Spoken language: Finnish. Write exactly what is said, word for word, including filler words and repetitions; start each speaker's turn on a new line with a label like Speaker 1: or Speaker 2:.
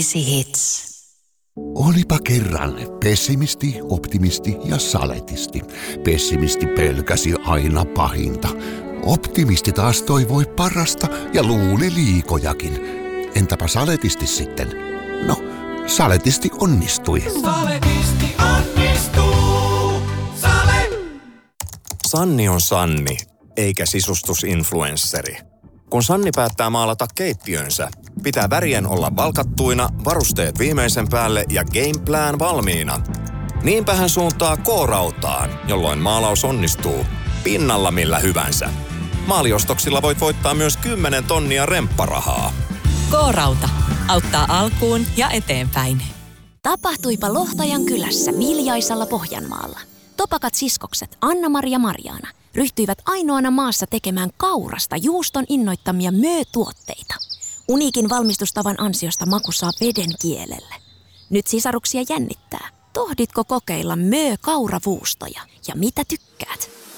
Speaker 1: Hits.
Speaker 2: Olipa kerran pessimisti, optimisti ja saletisti. Pessimisti pelkäsi aina pahinta. Optimisti taas toivoi parasta ja luuli liikojakin. Entäpä saletisti sitten? No, saletisti onnistui.
Speaker 3: Saletisti onnistuu. Sale!
Speaker 4: Sanni on Sanni, eikä sisustusinfluensseri. Kun Sanni päättää maalata keittiönsä, pitää värien olla valkattuina, varusteet viimeisen päälle ja gameplan valmiina. Niinpä hän suuntaa K-rautaan, jolloin maalaus onnistuu pinnalla millä hyvänsä. Maaliostoksilla voit voittaa myös kymmenen tonnia rempparahaa.
Speaker 1: K-rauta auttaa alkuun ja eteenpäin.
Speaker 5: Tapahtuipa Lohtajan kylässä Viljaisalla Pohjanmaalla. Topakat siskokset Anna-Mari ja Marjaana ryhtyivät ainoana maassa tekemään kaurasta juuston innoittamia möötuotteita. Uniikin valmistustavan ansiosta maku saa veden kielelle. Nyt sisaruksia jännittää. Tohditko kokeilla möö-kauravuustoja ja mitä tykkäät?